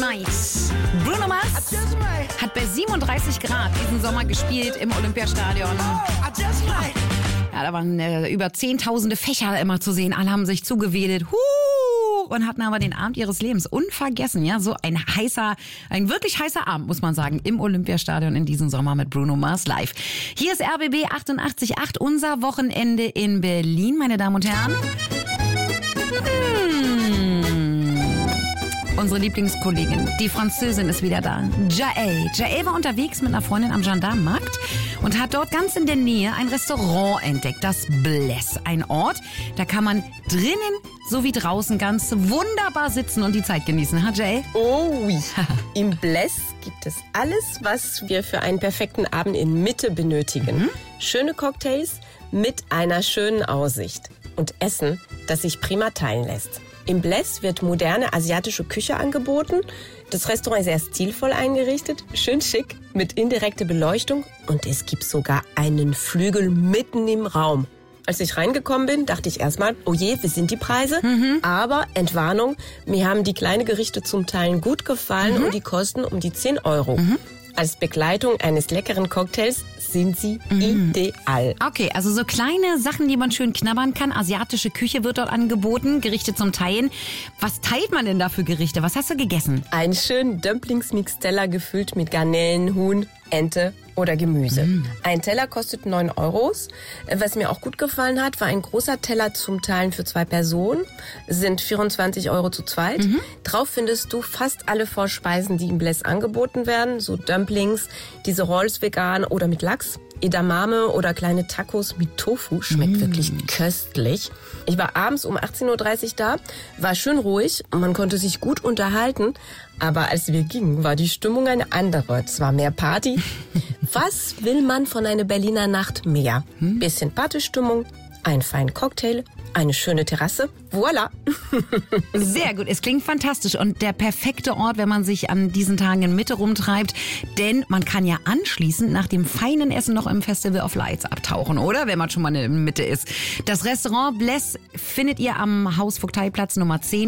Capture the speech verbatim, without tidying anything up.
Night. Bruno Mars hat bei siebenunddreißig Grad diesen Sommer gespielt im Olympiastadion. Ja, da waren äh, über zehntausende Fächer immer zu sehen. Alle haben sich zugewedelt. Huh! Und hatten aber den Abend ihres Lebens unvergessen. Ja, so ein heißer, ein wirklich heißer Abend, muss man sagen, im Olympiastadion in diesem Sommer mit Bruno Mars live. Hier ist R B B achtundachtzig Komma acht, unser Wochenende in Berlin, meine Damen und Herren. Unsere Lieblingskollegin, die Französin, ist wieder da. Jael. Jael war unterwegs mit einer Freundin am Gendarmenmarkt und hat dort ganz in der Nähe ein Restaurant entdeckt, das Bless. Ein Ort, da kann man drinnen sowie draußen ganz wunderbar sitzen und die Zeit genießen. Ha, Jael? Oh, oui. Im Bless gibt es alles, was wir für einen perfekten Abend in Mitte benötigen. Mhm. Schöne Cocktails mit einer schönen Aussicht. Und Essen, das sich prima teilen lässt. Im Bless wird moderne asiatische Küche angeboten. Das Restaurant ist sehr stilvoll eingerichtet, schön schick, mit indirekter Beleuchtung. Und es gibt sogar einen Flügel mitten im Raum. Als ich reingekommen bin, dachte ich erstmal, oh je, wie sind die Preise? Mhm. Aber Entwarnung, mir haben die kleinen Gerichte zum Teil gut gefallen, mhm. und die kosten um die zehn Euro. Mhm. Als Begleitung eines leckeren Cocktails sind sie mm. ideal. Okay, also so kleine Sachen, die man schön knabbern kann. Asiatische Küche wird dort angeboten, Gerichte zum Teilen. Was teilt man denn da für Gerichte? Was hast du gegessen? Einen schönen Dumplings-Mix-Teller gefüllt mit Garnelen, Huhn, Ente oder Gemüse. Mm. Ein Teller kostet neun Euro. Was mir auch gut gefallen hat, war ein großer Teller zum Teilen für zwei Personen. Sind vierundzwanzig Euro zu zweit. Mhm. Drauf findest du fast alle Vorspeisen, die im Bless angeboten werden. So Dumplings, diese Rolls vegan oder mit Lachs. Edamame oder kleine Tacos mit Tofu. Schmeckt mm. wirklich köstlich. Ich war abends um achtzehn Uhr dreißig da, war schön ruhig und man konnte sich gut unterhalten. Aber als wir gingen, war die Stimmung eine andere. Es war mehr Party. Was will man von einer Berliner Nacht mehr? Hm? Bisschen Partystimmung, einen feinen Cocktail, eine schöne Terrasse. Voilà. Sehr gut, es klingt fantastisch und der perfekte Ort, wenn man sich an diesen Tagen in Mitte rumtreibt. Denn man kann ja anschließend nach dem feinen Essen noch im Festival of Lights abtauchen, oder? Wenn man schon mal in der Mitte ist. Das Restaurant Bless findet ihr am Hausvogteiplatz Nummer zehn.